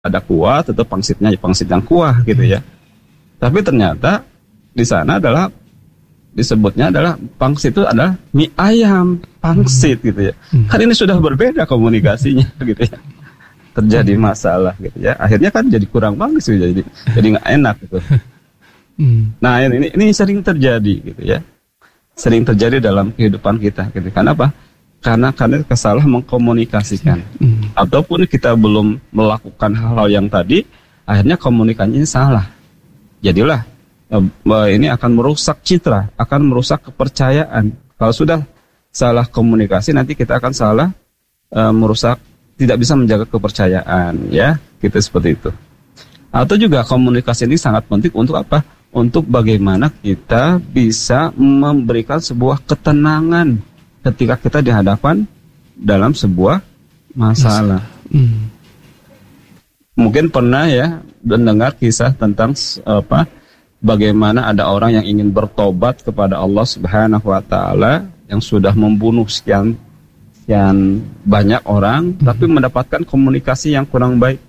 ada kuah, tetap pangsitnya pangsit yang kuah gitu ya. Tapi ternyata di sana adalah disebutnya adalah pangsit itu adalah mie ayam pangsit gitu ya. Kan ini sudah berbeda komunikasinya gitu ya. Terjadi masalah gitu ya. Akhirnya kan jadi kurang bagus gitu, jadi nggak enak gitu. Nah ini sering terjadi gitu ya. Sering terjadi dalam kehidupan kita gitu. Kenapa? Karena kesalah mengkomunikasikan. Ataupun kita belum melakukan hal-hal yang tadi, akhirnya komunikasinya salah. Jadilah ini akan merusak citra, akan merusak kepercayaan. Kalau sudah salah komunikasi, nanti kita akan salah merusak, tidak bisa menjaga kepercayaan, ya, gitu seperti itu. Atau juga komunikasi ini sangat penting untuk apa? Untuk bagaimana kita bisa memberikan sebuah ketenangan ketika kita dihadapan dalam sebuah masalah. Mungkin pernah ya mendengar kisah tentang bagaimana ada orang yang ingin bertobat kepada Allah Subhanahu wa taala yang sudah membunuh sekian banyak orang tapi mendapatkan komunikasi yang kurang baik.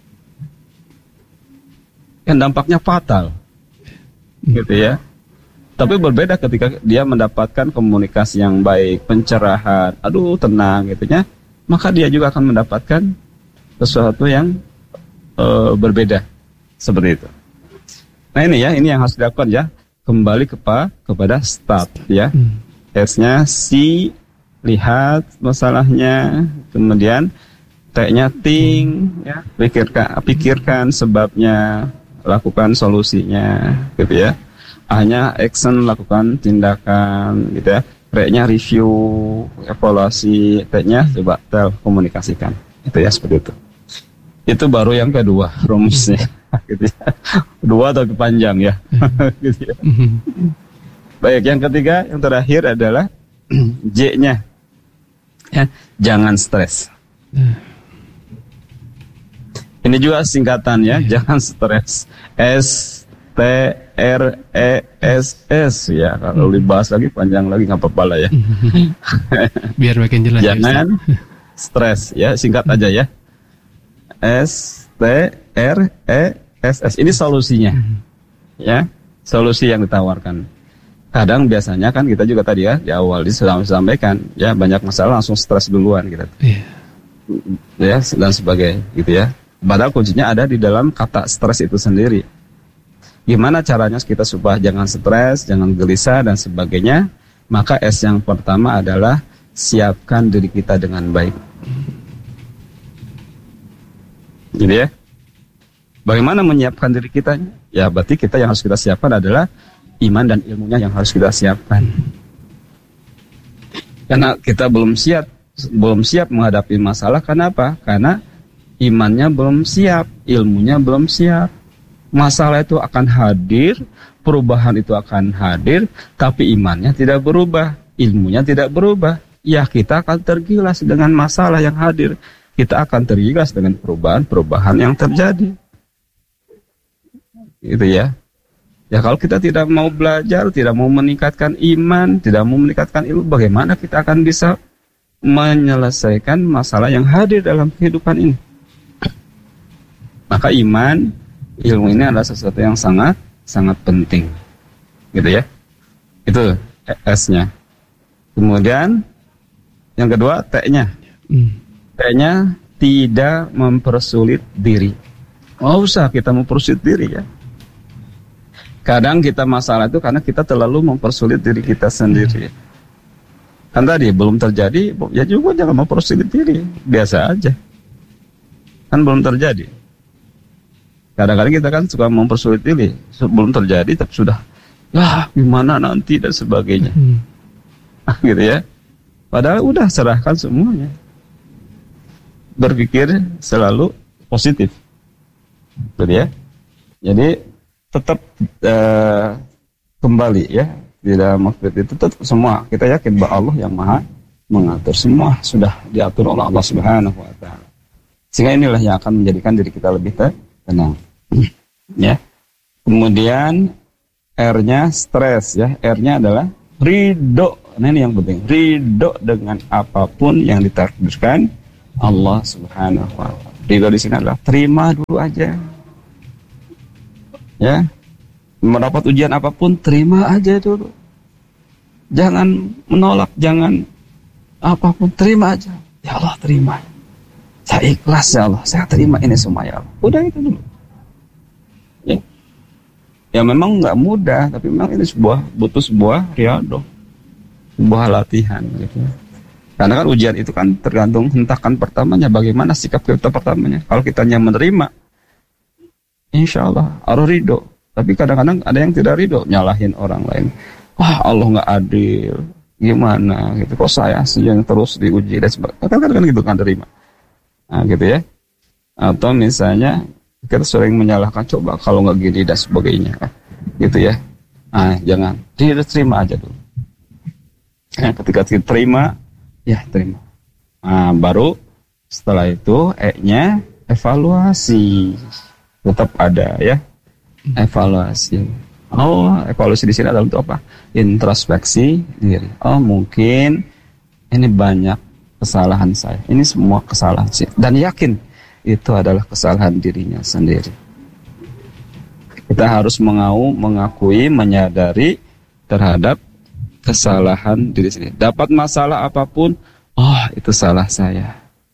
Yang dampaknya fatal. Gitu ya. Tapi berbeda ketika dia mendapatkan komunikasi yang baik, pencerahan, tenang gitu ya, maka dia juga akan mendapatkan sesuatu yang berbeda seperti itu. Nah ini yang harus dilakukan ya, kembali kepada start ya. S-nya see, lihat masalahnya, kemudian T-nya think ya, pikirkan sebabnya, lakukan solusinya gitu ya. A-nya action, lakukan tindakan gitu ya. R-nya review, evaluasi. T-nya coba komunikasikan. Itu ya, seperti itu. Itu baru yang kedua rumusnya gitu ya. Dua tapi panjang ya. Gitu ya. Baik, yang ketiga, yang terakhir adalah J-nya ya, jangan stres. Ini juga singkatannya, jangan stres. STRESS ya. Kalau dibahas lagi panjang lagi nggak apa-apa lah ya. Biar makin jelas. Jangan stres ya, singkat aja ya. STRESS. Ini solusinya. Ya, solusi yang ditawarkan. Kadang biasanya kan kita juga tadi ya di awal sudah sampaikan ya, banyak masalah langsung stres duluan gitu. Ya, dan sebagainya gitu ya. Padahal kuncinya ada di dalam kata stres itu sendiri. Gimana caranya kita supaya jangan stres, jangan gelisah dan sebagainya? Maka S yang pertama adalah siapkan diri kita dengan baik. Gitu ya. Bagaimana menyiapkan diri kita? Ya berarti kita yang harus kita siapkan adalah iman dan ilmunya yang harus kita siapkan. Karena kita belum siap menghadapi masalah. Kenapa? Karena imannya belum siap, ilmunya belum siap. Masalah itu akan hadir, perubahan itu akan hadir, tapi imannya tidak berubah, ilmunya tidak berubah. Ya kita akan tergilas dengan masalah yang hadir. Kita akan tergilas dengan perubahan-perubahan yang terjadi. Gitu ya. Ya kalau kita tidak mau belajar, tidak mau meningkatkan iman, tidak mau meningkatkan ilmu, bagaimana kita akan bisa menyelesaikan masalah yang hadir dalam kehidupan ini? Maka iman, ilmu ini adalah sesuatu yang sangat penting, gitu ya. Itu S-nya. Kemudian yang kedua T-nya. T-nya tidak mempersulit diri. Oh usah kita mempersulit diri ya. Kadang kita masalah itu karena kita terlalu mempersulit diri kita sendiri. Kan tadi belum terjadi, ya juga jangan mempersulit diri, biasa aja. Kan belum terjadi. Kadang-kadang kita kan suka mempersulit diri, belum terjadi tapi sudah, gimana nanti dan sebagainya. Gitu ya. Padahal udah serahkan semuanya. Berpikir selalu positif. Gitu ya. Jadi tetap kembali ya di dalam waktu itu tetap semua kita yakin bahwa Allah yang maha mengatur, semua sudah diatur oleh Allah Subhanahu wa taala. Sehingga inilah yang akan menjadikan diri kita lebih tenang. Ya. Kemudian R-nya stres ya. R-nya adalah ridho. Nah ini yang penting. Ridho dengan apapun yang ditakdirkan Allah Subhanahu wa taala. Ridho di sini adalah terima dulu aja. Ya, mendapat ujian apapun terima aja dulu. Jangan menolak, jangan apapun, terima aja. Ya Allah, terima. Saya ikhlas ya Allah, saya terima ini semua ya Allah. Udah itu dulu. Ya, ya memang nggak mudah, tapi memang ini butuh sebuah riyadhah, sebuah latihan gitu. Karena kan ujian itu kan tergantung hentakan pertamanya, bagaimana sikap kita pertamanya. Kalau kitanya menerima, insya Allah ridho. Tapi kadang-kadang ada yang tidak ridho, nyalahin orang lain. Wah, Allah nggak adil, gimana gitu. Kok saya yang terus diuji dan sebagainya. Kadang-kadang gitu kan terima. Nah gitu ya. Atau misalnya kita sering menyalahkan, coba kalau nggak gini dan sebagainya, gitu ya. Nah jangan, terima aja dulu. Nah, ketika kita terima, ya terima. Nah, baru setelah itu E-nya evaluasi. Tetap ada ya. Evaluasi. Oh, evaluasi di sini adalah untuk apa? Introspeksi diri. Oh, mungkin ini banyak kesalahan saya. Ini semua kesalahan saya. Dan yakin itu adalah kesalahan dirinya sendiri. Kita harus mengakui, menyadari terhadap kesalahan diri sendiri. Dapat masalah apapun, oh itu salah saya.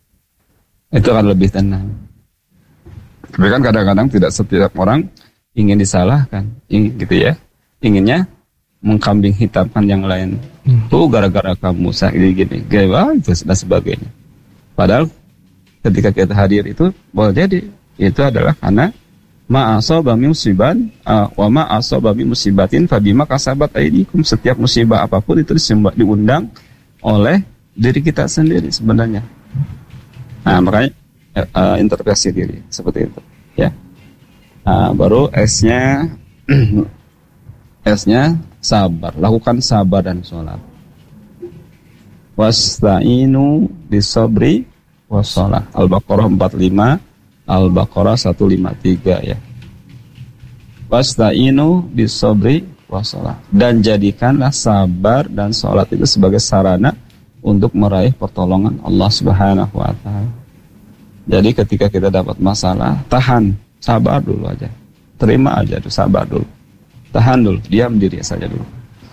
Itu akan lebih tenang. Tapi kan kadang-kadang tidak setiap orang ingin disalahkan, gitu ya. Inginnya mengkambing hitamkan yang lain. Tuh gara-gara kamu gini, itu dan sebagainya. Padahal ketika kita hadir itu boleh jadi itu adalah karena ma'asaba min musiban wa ma'asaba min musibatin fabima kasabat aydikum. Setiap musibah apapun itu diundang oleh diri kita sendiri sebenarnya. Nah, makanya introspeksi diri seperti itu, ya. Nah, baru S-nya sabar, lakukan sabar dan sholat. Wasta'inu bisabri wassalah. Al-Baqarah 45, Al-Baqarah 153 ya. Wasta'inu bisabri wassalah. Dan jadikanlah sabar dan sholat itu sebagai sarana untuk meraih pertolongan Allah Subhanahu wa taala. Jadi ketika kita dapat masalah, tahan, sabar dulu aja. Terima aja, sabar dulu. Tahan dulu, diam diri saja dulu.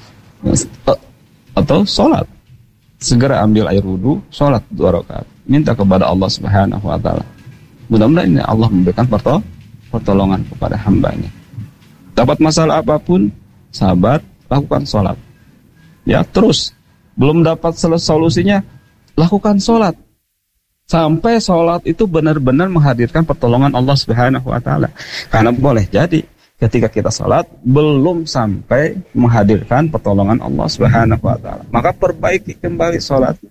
Atau sholat. Segera ambil air wudu, sholat 2 rakaat. Minta kepada Allah Subhanahu wa taala. Mudah-mudahan ini Allah memberikan pertolongan kepada hambanya. Dapat masalah apapun, sabar, lakukan sholat. Ya, terus. Belum dapat solusinya, lakukan sholat. Sampai sholat itu benar-benar menghadirkan pertolongan Allah Subhanahu wa taala. Karena boleh jadi ketika kita sholat belum sampai menghadirkan pertolongan Allah Subhanahu wa taala, maka perbaiki kembali sholatnya.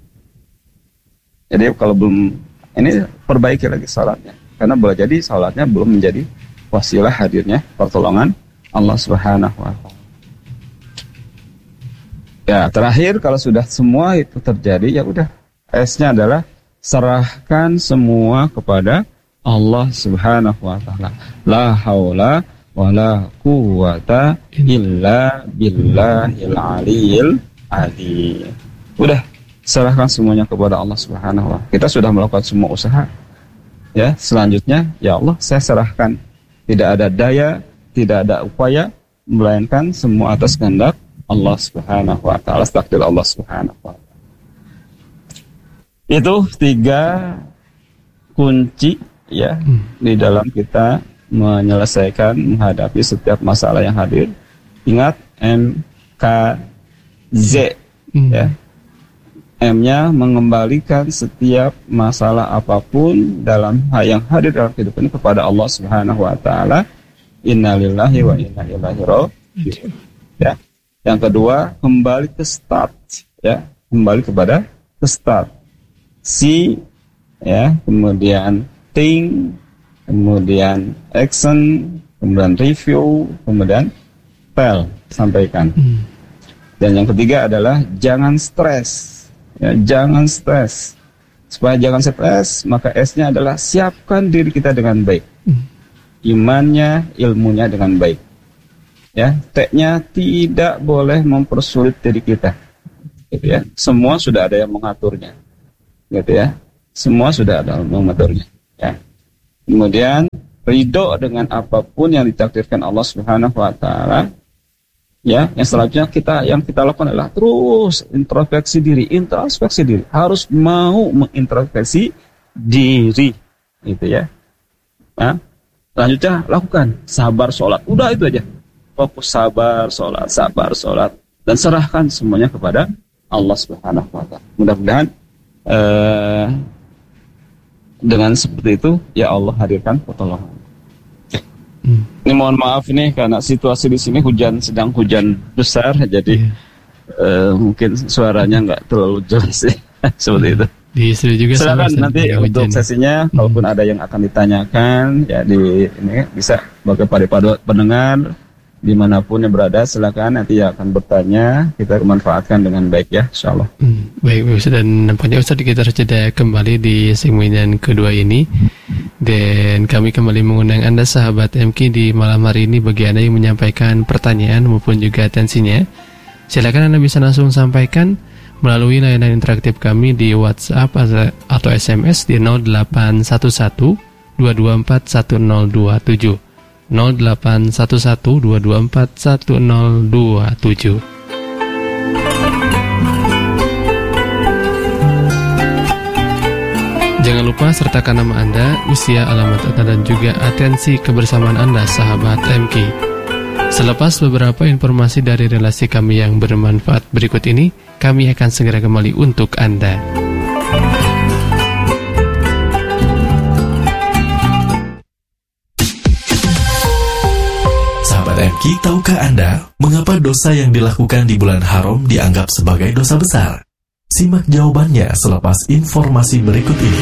Jadi kalau belum ini, perbaiki lagi sholatnya. Karena boleh jadi sholatnya belum menjadi wasilah hadirnya pertolongan Allah Subhanahu wa taala. Ya, terakhir kalau sudah semua itu terjadi, ya udah, S-nya adalah serahkan semua kepada Allah Subhanahu wa taala. La haula wala quwwata illa billahil aliyil azim. Udah, serahkan semuanya kepada Allah Subhanahu wa taala. Kita sudah melakukan semua usaha. Ya, selanjutnya ya Allah, saya serahkan. Tidak ada daya, tidak ada upaya, melainkan semua atas kehendak Allah Subhanahu wa taala, takdir Allah Subhanahu wa taala. Itu 3 kunci ya di dalam kita menyelesaikan, menghadapi setiap masalah yang hadir. Ingat MKZ ya. M-nya mengembalikan setiap masalah apapun dalam yang hadir dalam kehidupan ini kepada Allah Subhanahu wa taala. Innalillahi wa inna ilaihi raji'un. Ya. Yang kedua, kembali ke start ya, kembali kepada ke start. C ya, kemudian think, kemudian action, kemudian review, kemudian tell, sampaikan. Dan yang ketiga adalah jangan stres. Ya, jangan stres. Supaya jangan stres, maka S-nya adalah siapkan diri kita dengan baik. Imannya, ilmunya dengan baik. Ya, T-nya tidak boleh mempersulit diri kita. Gitu ya. Semua sudah ada yang mengaturnya. Gitu ya. Semua sudah ada yang mengaturnya. Ya. Kemudian ridho dengan apapun yang ditakdirkan Allah Subhanahu wa taala. Ya, yang selanjutnya yang kita lakukan adalah terus introspeksi diri. Harus mau mengintrospeksi diri, gitu ya. Nah, selanjutnya lakukan sabar sholat. Udah itu aja. Fokus sabar sholat, dan serahkan semuanya kepada Allah Subhanahu wa taala. Mudah-mudahan dengan seperti itu ya Allah hadirkan pertolongan. Ini mohon maaf nih karena situasi di sini sedang hujan besar, jadi mungkin suaranya nggak terlalu jelas ya. Seperti itu. Di studio juga silakan nanti untuk sesinya, kalaupun ada yang akan ditanyakan ya ini bisa bagi para pendengar dimanapun yang berada, silakan nanti akan bertanya, kita manfaatkan dengan baik ya, insyaallah. Baik Ustaz, dan nampaknya Ustaz kita sudah kembali di segmen yang kedua ini, dan kami kembali mengundang Anda sahabat MK di malam hari ini. Bagi Anda yang menyampaikan pertanyaan maupun juga atensinya, silakan Anda bisa langsung sampaikan melalui layanan interaktif kami di WhatsApp atau SMS di 0811 224 1027 0811 224 1027. Jangan lupa sertakan nama Anda, usia, alamat Anda, dan juga atensi kebersamaan Anda, sahabat MK. Selepas beberapa informasi dari relasi kami yang bermanfaat berikut ini, kami akan segera kembali untuk Anda. Sahabat MK, tahukah Anda mengapa dosa yang dilakukan di bulan haram dianggap sebagai dosa besar? Simak jawabannya selepas informasi berikut ini.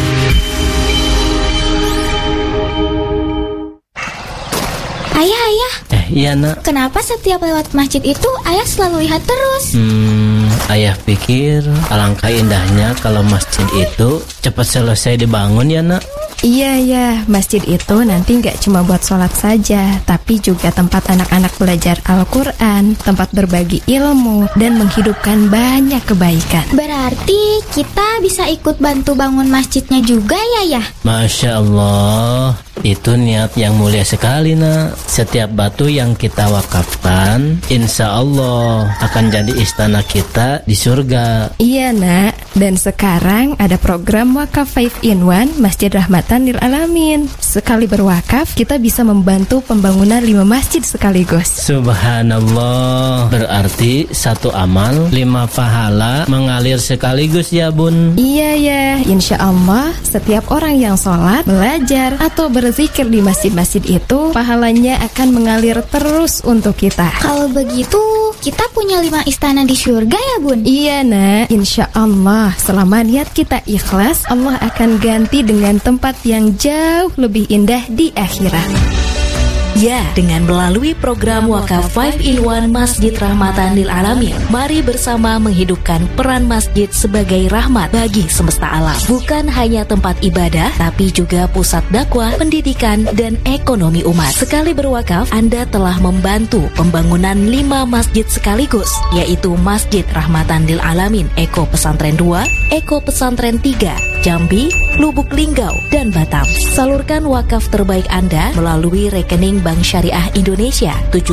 Ayah. Iya nak. Kenapa setiap lewat masjid itu ayah selalu lihat terus? Ayah pikir alangkah indahnya kalau masjid itu cepat selesai dibangun ya nak. Iya, masjid itu nanti nggak cuma buat sholat saja, tapi juga tempat anak-anak belajar Al-Quran, tempat berbagi ilmu, dan menghidupkan banyak kebaikan. Berarti kita bisa ikut bantu bangun masjidnya juga ya? Masya Allah, itu niat yang mulia sekali nak. Setiap batu yang kita wakafkan, insya Allah akan jadi istana kita di surga. Iya nak, dan sekarang ada program Wakaf 5 in 1 Masjid Rahmatan Lil Alamin. Sekali berwakaf, kita bisa membantu pembangunan 5 masjid sekaligus. Subhanallah, berarti satu amal 5 pahala mengalir sekaligus ya bun. Iya, insya Allah setiap orang yang sholat, belajar, atau berzikir di masjid-masjid itu, pahalanya akan mengalir terus untuk kita. Kalau begitu, kita punya 5 istana di surga ya bun? Iya nak, insya Allah selama niat kita ikhlas, Allah akan ganti dengan tempat yang jauh lebih indah di akhirat. Ya, dengan melalui program Wakaf 5 in 1 Masjid Rahmatan Lil Alamin, mari bersama menghidupkan peran masjid sebagai rahmat bagi semesta alam. Bukan hanya tempat ibadah, tapi juga pusat dakwah, pendidikan, dan ekonomi umat. Sekali berwakaf, Anda telah membantu pembangunan 5 masjid sekaligus, yaitu Masjid Rahmatan Lil Alamin Eko Pesantren 2, Eko Pesantren 3, Jambi, Lubuk Linggau, dan Batam. Salurkan wakaf terbaik Anda melalui rekening Bank Syariah Indonesia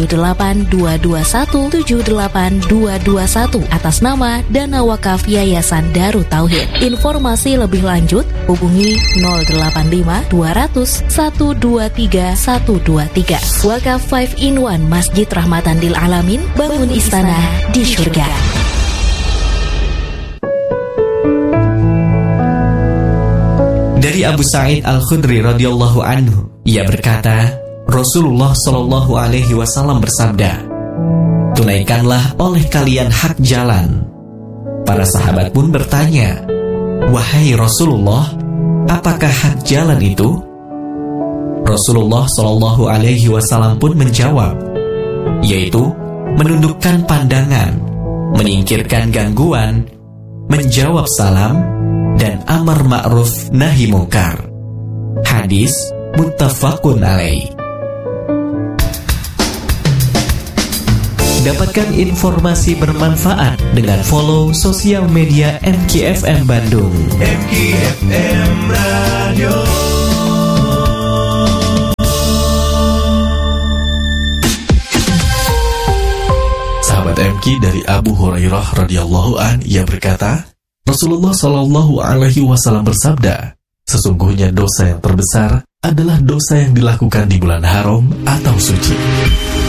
78221 atas nama Dana Wakaf Yayasan Darut Tauhid. Informasi lebih lanjut hubungi 085 200 123 123. Wakaf 5 in 1 Masjid Rahmatan Lil Alamin, bangun istana di surga. Dari Abu Sa'id Al-Khudri radhiyallahu anhu, ia berkata, Rasulullah Shallallahu Alaihi Wasallam bersabda, tunaikanlah oleh kalian hak jalan. Para sahabat pun bertanya, wahai Rasulullah, apakah hak jalan itu? Rasulullah Shallallahu Alaihi Wasallam pun menjawab, yaitu menundukkan pandangan, menyingkirkan gangguan, menjawab salam, dan amar ma'ruf nahi mungkar. Hadis muttafaqun alaih. Dapatkan informasi bermanfaat dengan follow sosial media MKFM Bandung. MKFM Radio. MK dari Abu Hurairah radhiyallahu an, ia berkata, Rasulullah Shallallahu Alaihi Wasallam bersabda, sesungguhnya dosa yang terbesar adalah dosa yang dilakukan di bulan haram atau suci.